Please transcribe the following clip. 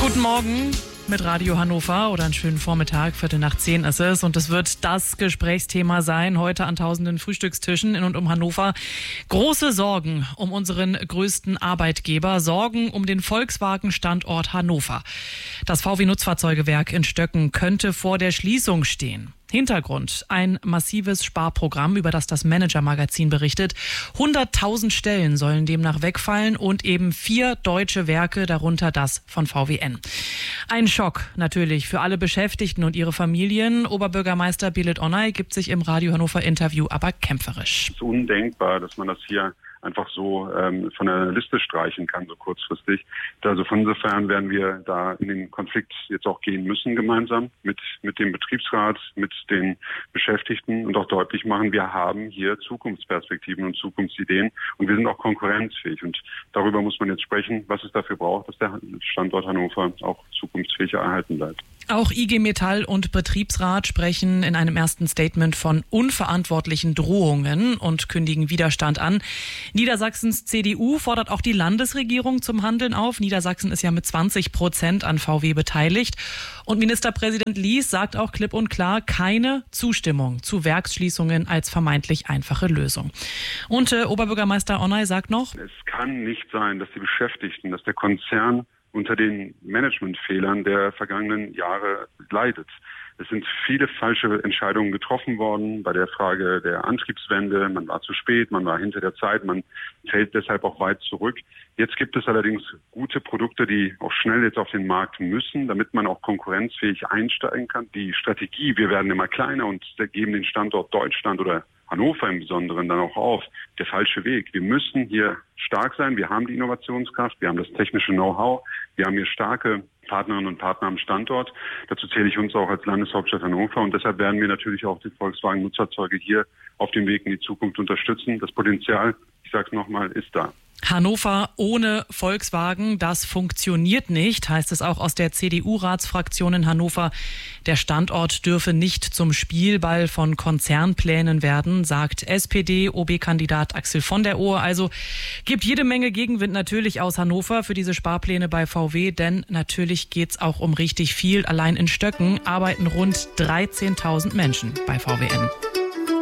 Guten Morgen mit Radio Hannover oder einen schönen Vormittag, 9:45 ist es. Und es wird das Gesprächsthema sein, heute an tausenden Frühstückstischen in und um Hannover. Große Sorgen um unseren größten Arbeitgeber, Sorgen um den Volkswagen-Standort Hannover. Das VW-Nutzfahrzeugewerk in Stöcken könnte vor der Schließung stehen. Hintergrund: ein massives Sparprogramm, über das Manager-Magazin berichtet. 100.000 Stellen sollen demnach wegfallen und eben 4 deutsche Werke, darunter das von VWN. Ein Schock natürlich für alle Beschäftigten und ihre Familien. Oberbürgermeister Belit Onay gibt sich im Radio Hannover Interview aber kämpferisch. Es ist undenkbar, dass man das hier einfach so von der Liste streichen kann, so kurzfristig. Also von insofern werden wir da in den Konflikt jetzt auch gehen müssen gemeinsam mit dem Betriebsrat, mit den Beschäftigten und auch deutlich machen, wir haben hier Zukunftsperspektiven und Zukunftsideen und wir sind auch konkurrenzfähig. Und darüber muss man jetzt sprechen, was es dafür braucht, dass der Standort Hannover auch zukunftsfähig erhalten bleibt. Auch IG Metall und Betriebsrat sprechen in einem ersten Statement von unverantwortlichen Drohungen und kündigen Widerstand an. Niedersachsens CDU fordert auch die Landesregierung zum Handeln auf. Niedersachsen ist ja mit 20% an VW beteiligt. Und Ministerpräsident Lies sagt auch klipp und klar, keine Zustimmung zu Werksschließungen als vermeintlich einfache Lösung. Und Oberbürgermeister Onay sagt noch: Es kann nicht sein, dass die Beschäftigten, dass der Konzern unter den Managementfehlern der vergangenen Jahre leidet. Es sind viele falsche Entscheidungen getroffen worden bei der Frage der Antriebswende. Man war zu spät, man war hinter der Zeit, man fällt deshalb auch weit zurück. Jetzt gibt es allerdings gute Produkte, die auch schnell jetzt auf den Markt müssen, damit man auch konkurrenzfähig einsteigen kann. Die Strategie, wir werden immer kleiner und geben den Standort Deutschland oder Hannover im Besonderen dann auch auf, der falsche Weg. Wir müssen hier stark sein. Wir haben die Innovationskraft, wir haben das technische Know-how, wir haben hier starke Partnerinnen und Partner am Standort. Dazu zähle ich uns auch als Landeshauptstadt Hannover und deshalb werden wir natürlich auch die Volkswagen-Nutzerzeuge hier auf dem Weg in die Zukunft unterstützen. Das Potenzial, ich sage es nochmal, ist da. Hannover ohne Volkswagen, das funktioniert nicht, heißt es auch aus der CDU-Ratsfraktion in Hannover. Der Standort dürfe nicht zum Spielball von Konzernplänen werden, sagt SPD-OB-Kandidat Axel von der Ohe. Also gibt jede Menge Gegenwind natürlich aus Hannover für diese Sparpläne bei VW, denn natürlich geht's auch um richtig viel. Allein in Stöcken arbeiten rund 13.000 Menschen bei VWN.